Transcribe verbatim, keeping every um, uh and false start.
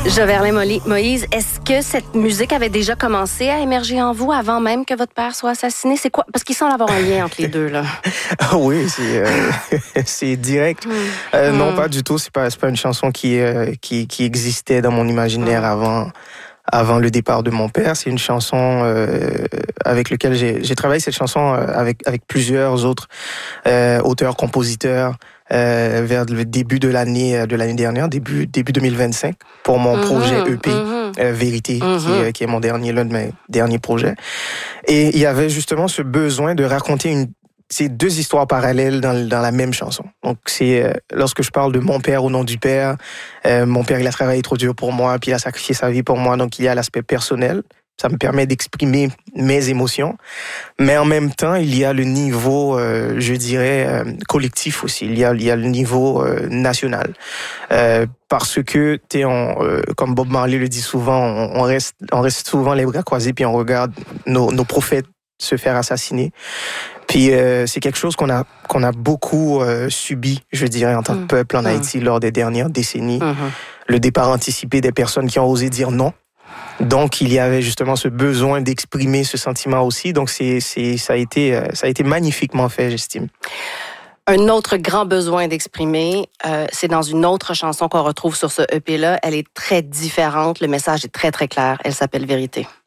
Joverlin Moïse, est-ce que cette musique avait déjà commencé à émerger en vous avant même que votre père soit assassiné? C'est quoi? Parce qu'il semble avoir un lien entre les deux, là. Oui, c'est, euh, c'est direct. Mm. Euh, mm. Non, pas du tout. C'est pas, c'est pas une chanson qui, euh, qui, qui existait dans mon imaginaire mm. avant, avant le départ de mon père. C'est une chanson euh, avec laquelle j'ai, j'ai travaillé cette chanson avec, avec plusieurs autres euh, auteurs, compositeurs. Euh, vers le début de l'année de l'année dernière, début début deux mille vingt-cinq, pour mon mm-hmm, projet E P mm-hmm. euh, Vérité, mm-hmm. qui, est, qui est mon dernier l'un de mes derniers projets. Et il y avait justement ce besoin de raconter une ces deux histoires parallèles dans dans la même chanson. Donc c'est euh, lorsque je parle de mon père au nom du père, euh, mon père il a travaillé trop dur pour moi, puis il a sacrifié sa vie pour moi, donc il y a l'aspect personnel. Ça me permet d'exprimer mes émotions. Mais en même temps, il y a le niveau, euh, je dirais, euh, collectif aussi. Il y a, il y a le niveau euh, national. Euh, parce que, t'es en, euh, comme Bob Marley le dit souvent, on, on, reste, on reste souvent les bras croisés puis on regarde nos, nos prophètes se faire assassiner. Puis euh, c'est quelque chose qu'on a, qu'on a beaucoup euh, subi, je dirais, en tant que peuple en mmh. Haïti lors des dernières décennies. Mmh. Le départ anticipé des personnes qui ont osé dire non. Donc, il y avait justement ce besoin d'exprimer ce sentiment aussi. Donc, c'est, c'est, ça a été, ça a été magnifiquement fait, j'estime. Un autre grand besoin d'exprimer, euh, c'est dans une autre chanson qu'on retrouve sur ce E P-là. Elle est très différente. Le message est très, très clair. Elle s'appelle Vérité.